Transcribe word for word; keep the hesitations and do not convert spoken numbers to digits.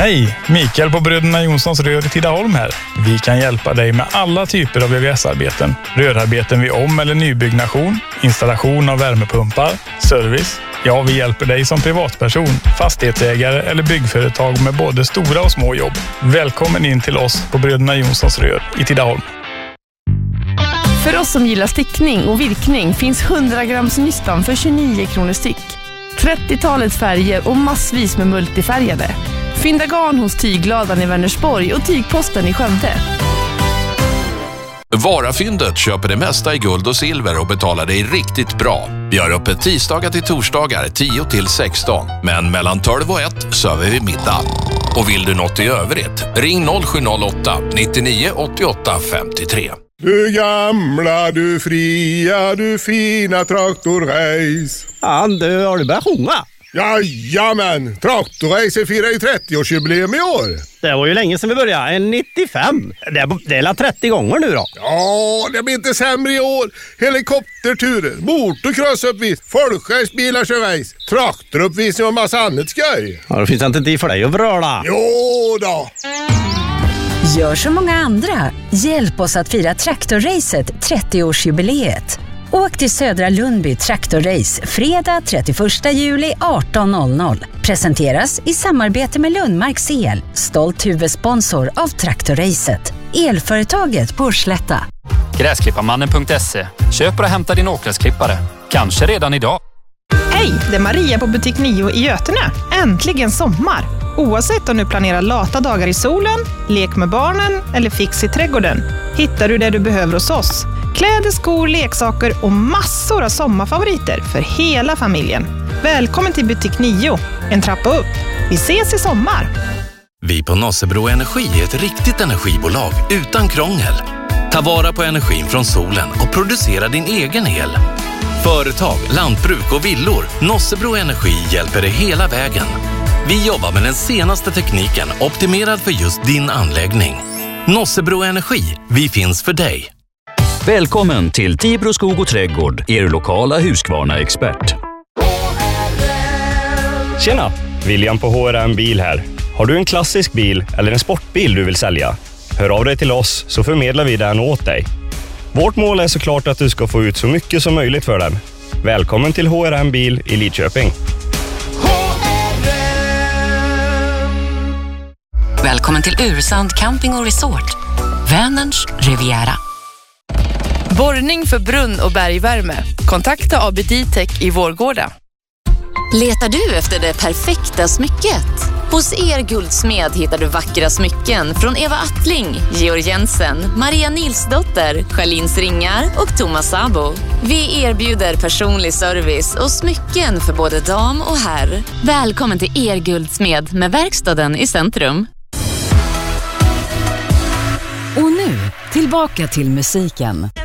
Hej, Mikael på Bröderna Jonssons Rör i Tidaholm här. Vi kan hjälpa dig med alla typer av V V S-arbeten. Rörarbeten vid om- eller nybyggnation, installation av värmepumpar, service. Ja, vi hjälper dig som privatperson, fastighetsägare eller byggföretag med både stora och små jobb. Välkommen in till oss på Bröderna Jonssons Rör i Tidaholm. För oss som gillar stickning och virkning finns hundra grams nystan för tjugonio kronor styck. trettiotalet färger och massvis med multifärgade. Fynda garn hos Tygladan i Vänersborg och Tygposten i Skövde. Varafyndet köper det mesta i guld och silver och betalar dig riktigt bra. Vi har öppet tisdagar till torsdagar tio till sexton, men mellan tolv och ett söver vi middag. Och vill du något i övrigt, ring noll sju noll åtta nittionio åttioåtta femtiotre. Du gamla, du fria, du fina traktorrace. Ja, du har du börjat sjunga? Jajamän, traktorrace firar ju trettioårsjubileum i år. Det var ju länge sedan vi började, en nittiofem. Det är, det är la trettio gånger nu då. Ja, det blir inte sämre i år. Helikopterturer, motocrossuppvis, folkracebilar som race, traktoruppvisning och massa annat skoj. Ja, det finns inte tid för dig att vröla. Jo då. Gör som många andra. Hjälp oss att fira traktorracet trettioårsjubileet. Åk till Södra Lundby Traktorrace fredag trettioförsta juli arton noll noll. Presenteras i samarbete med Lundmarks El, stolt huvudsponsor av Traktorracet. Elföretaget på Slätta. Gräsklipparmannen punkt se. Köp och hämta din åkgräsklippare. Kanske redan idag. Hej, det är Maria på butik nio i Götene. Äntligen sommar! Oavsett om du planerar lata dagar i solen, lek med barnen eller fix i trädgården, hittar du det du behöver hos oss. Kläder, skor, leksaker och massor av sommarfavoriter för hela familjen. Välkommen till butik nio, en trappa upp. Vi ses i sommar! Vi på Nossebro Energi är ett riktigt energibolag utan krångel. Ta vara på energin från solen och producera din egen el. Företag, lantbruk och villor. Nossebro Energi hjälper dig hela vägen. Vi jobbar med den senaste tekniken optimerad för just din anläggning. Nossebro Energi, vi finns för dig. Välkommen till Tibro skog och trädgård, er lokala Husqvarna-expert. Tjena, William på H R M Bil här. Har du en klassisk bil eller en sportbil du vill sälja? Hör av dig till oss så förmedlar vi den åt dig. Vårt mål är såklart att du ska få ut så mycket som möjligt för den. Välkommen till H R M Bil i Lidköping. Välkommen till Ursand Camping och Resort. Vänerns Riviera. Borrning för brunn- och bergvärme. Kontakta A B D-Tech i Vårgårda. Letar du efter det perfekta smycket? Hos Er Guldsmed hittar du vackra smycken från Eva Attling, Georg Jensen, Maria Nilsdotter, Charlins Ringar och Thomas Sabo. Vi erbjuder personlig service och smycken för både dam och herr. Välkommen till Er Guldsmed med verkstaden i centrum. Och nu, tillbaka till musiken.